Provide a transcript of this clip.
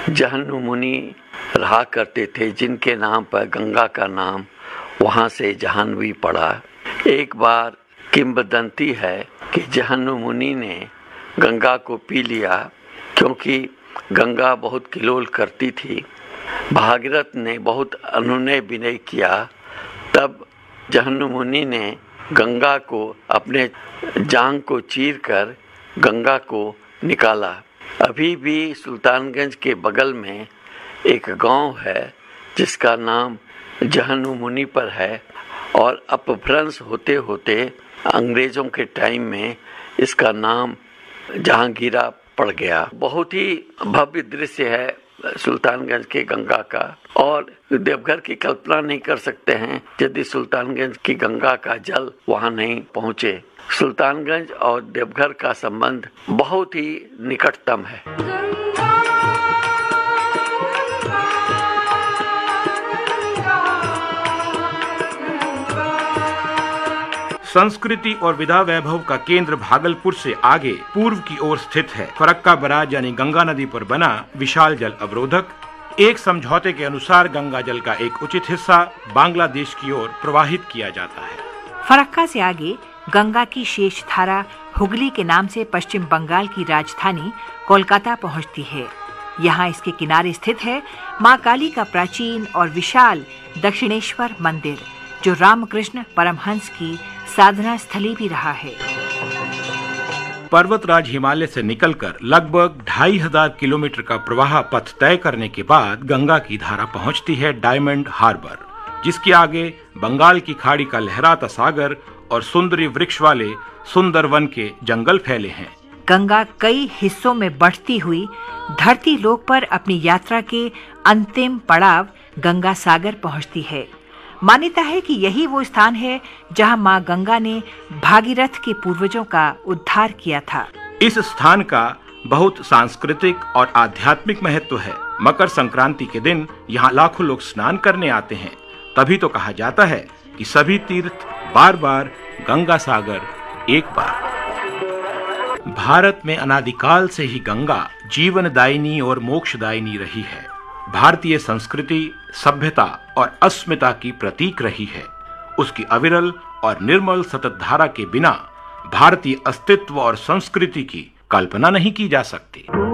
जहन्नु मुनि रहा करते थे, जिनके नाम पर गंगा का नाम वहाँ से जाह्नवी पड़ा। एक बार किंवदंती है कि जहन्नु मुनि ने गंगा को पी लिया, क्योंकि गंगा बहुत किलोल करती थी। भागीरथ ने बहुत अनुनय विनय किया, तब जहन्नु मुनि ने गंगा को अपने जांघ को चीरकर गंगा को निकाला। अभी भी सुल्तानगंज के बगल में एक गांव है जिसका नाम जहन्नु मुनि पर है, और अपभ्रंश होते होते अंग्रेज़ों के टाइम में इसका नाम जहांगीरा पड़ गया। बहुत ही भव्य दृश्य है सुल्तानगंज के गंगा का, और देवघर की कल्पना नहीं कर सकते हैं यदि सुल्तानगंज की गंगा का जल वहां नहीं पहुंचे। सुल्तानगंज और देवघर का संबंध बहुत ही निकटतम है। संस्कृति और विधा वैभव का केंद्र भागलपुर से आगे पूर्व की ओर स्थित है। फरक्का बराज यानी गंगा नदी पर बना विशाल जल अवरोधक। एक समझौते के अनुसार गंगा जल का एक उचित हिस्सा बांग्लादेश की ओर प्रवाहित किया जाता है। फरक्का से आगे गंगा की शेष धारा हुगली के नाम से पश्चिम बंगाल की राजधानी कोलकाता पहुंचती है। यहाँ इसके किनारे स्थित है मां काली का प्राचीन और विशाल दक्षिणेश्वर मंदिर, जो रामकृष्ण परमहंस की साधना स्थली भी रहा है। पर्वतराज हिमालय से निकलकर लगभग 2500 किलोमीटर का प्रवाह पथ तय करने के बाद गंगा की धारा पहुंचती है डायमंड हार्बर, जिसके आगे बंगाल की खाड़ी का लहराता सागर और सुंदरी वृक्ष वाले सुंदरवन के जंगल फैले हैं। गंगा कई हिस्सों में बढ़ती हुई धरती लोक पर अपनी यात्रा के अंतिम पड़ाव गंगा सागर पहुंचती है। मान्यता है कि यही वो स्थान है जहां मां गंगा ने भागीरथ के पूर्वजों का उद्धार किया था। इस स्थान का बहुत सांस्कृतिक और आध्यात्मिक महत्व है। मकर संक्रांति के दिन यहाँ लाखों लोग स्नान करने आते हैं। तभी तो कहा जाता है कि सभी तीर्थ बार बार, गंगा सागर एक बार। भारत में अनादिकाल से ही गंगा जीवनदायिनी और मोक्षदायिनी रही है। भारतीय संस्कृति, सभ्यता और अस्मिता की प्रतीक रही है। उसकी अविरल और निर्मल सतत धारा के बिना भारतीय अस्तित्व और संस्कृति की कल्पना नहीं की जा सकती।